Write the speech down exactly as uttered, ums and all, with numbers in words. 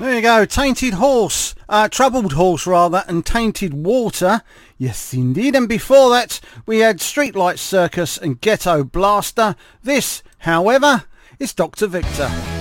There you go, Tainted Horse, uh, Troubled Horse rather, and Tainted Water. Yes, indeed. And before that, we had Streetlight Circus and Ghetto Blaster. This, however, is Doctor Victor.